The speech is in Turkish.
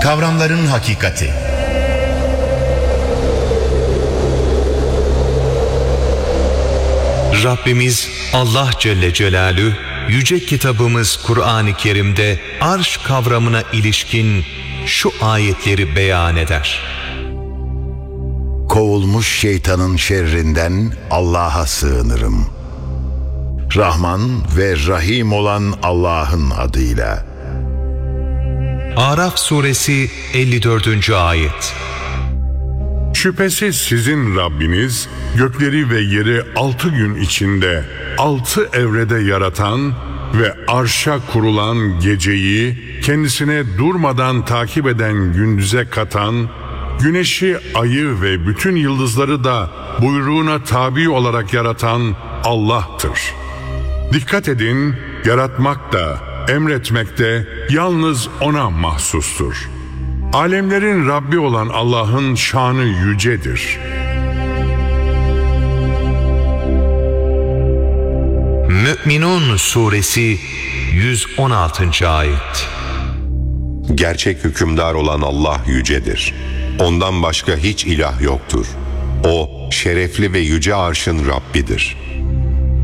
Kavramların hakikati. Rabbimiz Allah Celle Celaluhu yüce kitabımız Kur'an-ı Kerim'de arş kavramına ilişkin şu ayetleri beyan eder. Kovulmuş şeytanın şerrinden Allah'a sığınırım. Rahman ve Rahim olan Allah'ın adıyla. Araf suresi 54. ayet. Şüphesiz sizin Rabbiniz gökleri ve yeri 6 gün içinde 6 evrede yaratan ve arşa kurulan geceyi kendisine durmadan takip eden gündüze katan, güneşi, ayı ve bütün yıldızları da buyruğuna tabi olarak yaratan Allah'tır. Dikkat edin, yaratmak da, emretmek de yalnız O'na mahsustur. Alemlerin Rabbi olan Allah'ın şanı yücedir. Mü'minun suresi 116. ayet. Gerçek hükümdar olan Allah yücedir. Ondan başka hiç ilah yoktur. O şerefli ve yüce arşın Rabbidir.